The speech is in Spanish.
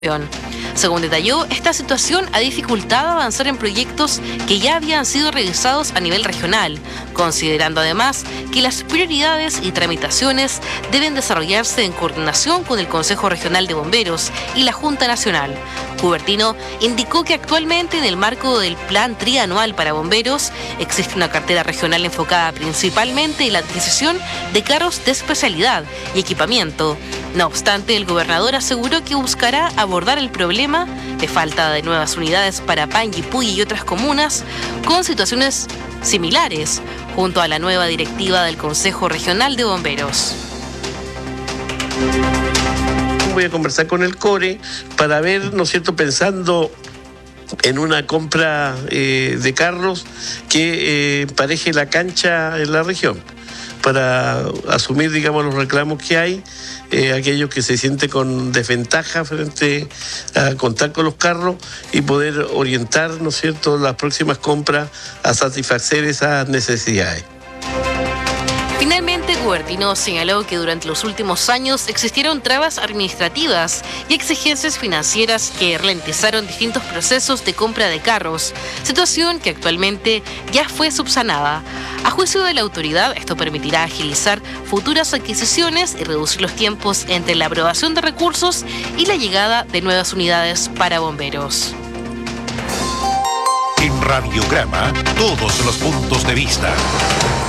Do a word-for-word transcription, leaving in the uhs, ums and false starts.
Según detalló, esta situación ha dificultado avanzar en proyectos que ya habían sido revisados a nivel regional, considerando además que las prioridades y tramitaciones deben desarrollarse en coordinación con el Consejo Regional de Bomberos y la Junta Nacional. Cubertino indicó que actualmente en el marco del Plan Trianual para Bomberos existe una cartera regional enfocada principalmente en la adquisición de carros de especialidad y equipamiento. No obstante, el gobernador aseguró que buscará abordar el problema de falta de nuevas unidades para Panguipulli y otras comunas con situaciones similares, junto a la nueva directiva del Consejo Regional de Bomberos. Voy a conversar con el CORE para ver, ¿no es cierto?, pensando en una compra eh, de carros que eh, pareje la cancha en la región, para asumir, digamos, los reclamos que hay, eh, aquellos que se sienten con desventaja frente a contar con los carros y poder orientar, ¿no es cierto?, las próximas compras a satisfacer esas necesidades. Finalmente, Cubertino señaló que durante los últimos años existieron trabas administrativas y exigencias financieras que ralentizaron distintos procesos de compra de carros, situación que actualmente ya fue subsanada. A juicio de la autoridad, esto permitirá agilizar futuras adquisiciones y reducir los tiempos entre la aprobación de recursos y la llegada de nuevas unidades para bomberos. En Radiograma, todos los puntos de vista.